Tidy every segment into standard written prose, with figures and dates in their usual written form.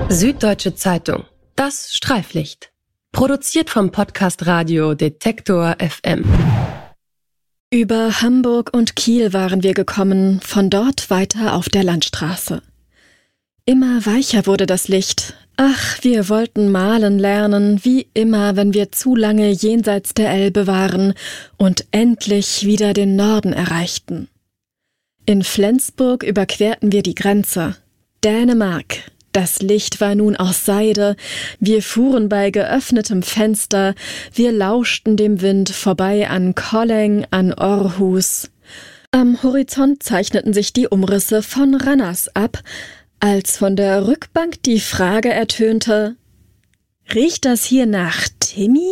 Süddeutsche Zeitung. Das Streiflicht. Produziert vom Podcast Radio Detektor FM. Über Hamburg und Kiel waren wir gekommen, von dort weiter auf der Landstraße. Immer weicher wurde das Licht. Ach, wir wollten malen lernen, wie immer, wenn wir zu lange jenseits der Elbe waren und endlich wieder den Norden erreichten. In Flensburg überquerten wir die Grenze. Dänemark. Das Licht war nun aus Seide, wir fuhren bei geöffnetem Fenster, wir lauschten dem Wind vorbei an Kolleng, an Aarhus. Am Horizont zeichneten sich die Umrisse von Ranners ab, als von der Rückbank die Frage ertönte: »Riecht das hier nach Timmy?«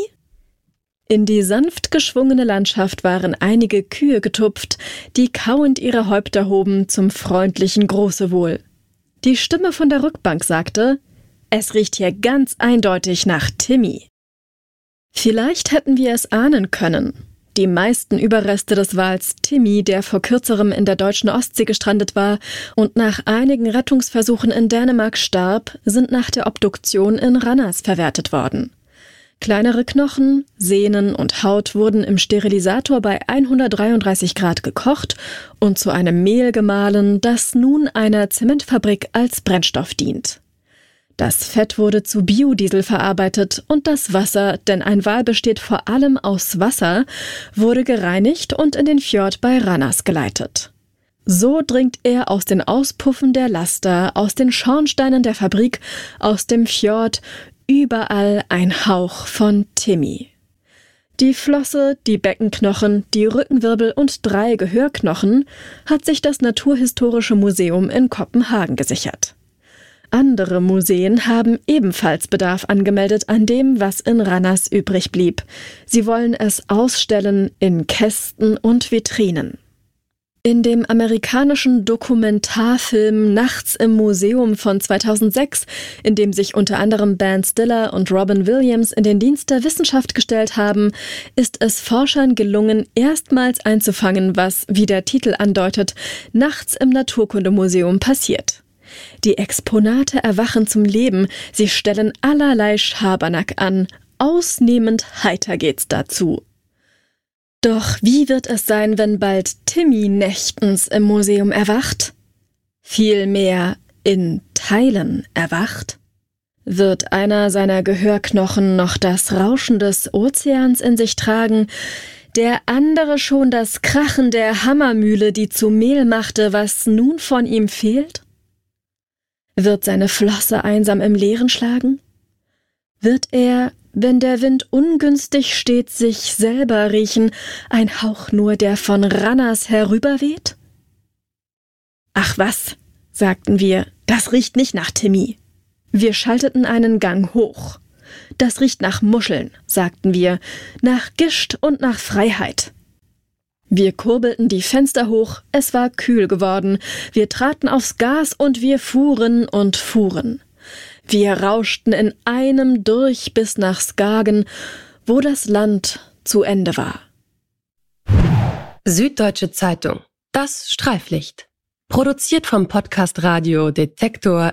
In die sanft geschwungene Landschaft waren einige Kühe getupft, die kauend ihre Häupter hoben zum freundlichen Großewohl. Die Stimme von der Rückbank sagte: »Es riecht hier ganz eindeutig nach Timmy.« Vielleicht hätten wir es ahnen können. Die meisten Überreste des Wals Timmy, der vor kürzerem in der deutschen Ostsee gestrandet war und nach einigen Rettungsversuchen in Dänemark starb, sind nach der Obduktion in Ranners verwertet worden. Kleinere Knochen, Sehnen und Haut wurden im Sterilisator bei 133 Grad gekocht und zu einem Mehl gemahlen, das nun einer Zementfabrik als Brennstoff dient. Das Fett wurde zu Biodiesel verarbeitet und das Wasser, denn ein Wal besteht vor allem aus Wasser, wurde gereinigt und in den Fjord bei Ranners geleitet. So dringt er aus den Auspuffen der Laster, aus den Schornsteinen der Fabrik, aus dem Fjord, überall ein Hauch von Timmy. Die Flosse, die Beckenknochen, die Rückenwirbel und 3 Gehörknochen hat sich das Naturhistorische Museum in Kopenhagen gesichert. Andere Museen haben ebenfalls Bedarf angemeldet an dem, was in Ranners übrig blieb. Sie wollen es ausstellen in Kästen und Vitrinen. In dem amerikanischen Dokumentarfilm Nachts im Museum von 2006, in dem sich unter anderem Ben Stiller und Robin Williams in den Dienst der Wissenschaft gestellt haben, ist es Forschern gelungen, erstmals einzufangen, was, wie der Titel andeutet, nachts im Naturkundemuseum passiert. Die Exponate erwachen zum Leben, sie stellen allerlei Schabernack an, ausnehmend heiter geht's dazu. Doch wie wird es sein, wenn bald Timmy nächtens im Museum erwacht? Vielmehr in Teilen erwacht? Wird einer seiner Gehörknochen noch das Rauschen des Ozeans in sich tragen, der andere schon das Krachen der Hammermühle, die zu Mehl machte, was nun von ihm fehlt? Wird seine Flosse einsam im Leeren schlagen? Wird er, wenn der Wind ungünstig steht, sich selber riechen, ein Hauch nur, der von Ranners herüberweht? »Ach was«, sagten wir, »das riecht nicht nach Timmy.« Wir schalteten einen Gang hoch. »Das riecht nach Muscheln«, sagten wir, »nach Gischt und nach Freiheit.« Wir kurbelten die Fenster hoch, es war kühl geworden, wir traten aufs Gas und wir fuhren und fuhren. Wir rauschten in einem durch bis nach Skagen, wo das Land zu Ende war. Süddeutsche Zeitung. Das Streiflicht. Produziert vom Podcast Radio Detektor